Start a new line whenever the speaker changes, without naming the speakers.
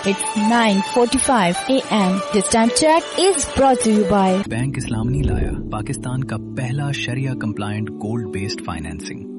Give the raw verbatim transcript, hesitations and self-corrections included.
It's nine forty-five a m This time check is brought to you by
bank इस्लाम नहीं लाया, पाकिस्तान का पहला शरिया compliant gold based financing.